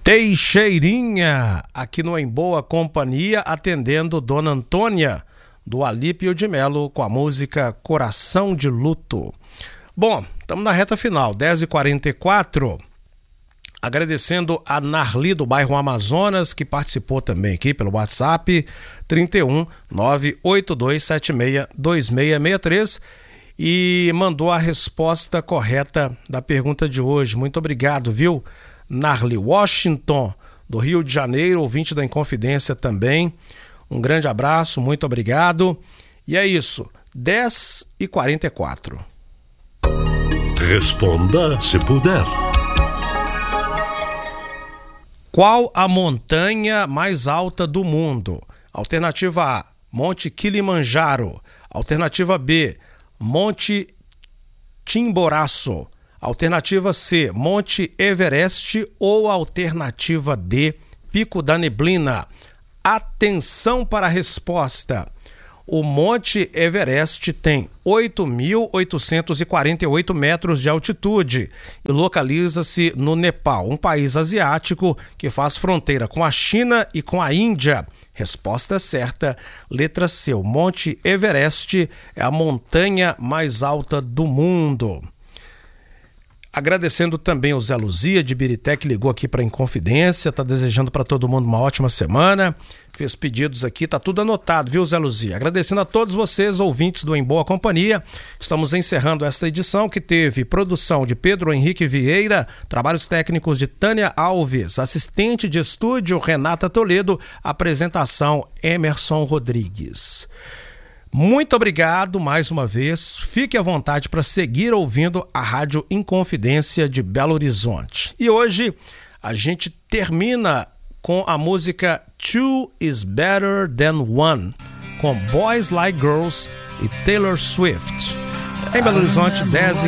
Teixeirinha, aqui no Em Boa Companhia, atendendo Dona Antônia, do Alípio de Melo, com a música Coração de Luto. Bom, estamos na reta final, 10h44, agradecendo a Narli do bairro Amazonas, que participou também aqui pelo WhatsApp, 31 98276 2663, e mandou a resposta correta da pergunta de hoje. Muito obrigado, viu? Narli Washington, do Rio de Janeiro, ouvinte da Inconfidência também. Um grande abraço, muito obrigado. E é isso, 10h44. Responda se puder. Qual a montanha mais alta do mundo? Alternativa A, Monte Kilimanjaro. Alternativa B, Monte Chimboraço. Alternativa C, Monte Everest. Ou alternativa D, Pico da Neblina. Atenção para a resposta. O Monte Everest tem 8.848 metros de altitude e localiza-se no Nepal, um país asiático que faz fronteira com a China e com a Índia. Resposta certa, letra C. O Monte Everest é a montanha mais alta do mundo. Agradecendo também o Zé Luzia de Birité, que ligou aqui para a Inconfidência, está desejando para todo mundo uma ótima semana, fez pedidos aqui, tá tudo anotado, viu, Zé Luzia? Agradecendo a todos vocês, ouvintes do Em Boa Companhia, estamos encerrando esta edição que teve produção de Pedro Henrique Vieira, trabalhos técnicos de Tânia Alves, assistente de estúdio Renata Toledo, apresentação Emerson Rodrigues. Muito obrigado mais uma vez. Fique à vontade para seguir ouvindo a Rádio Inconfidência de Belo Horizonte. E hoje a gente termina com a música Two is Better Than One, com Boys Like Girls e Taylor Swift. Em Belo Horizonte, 10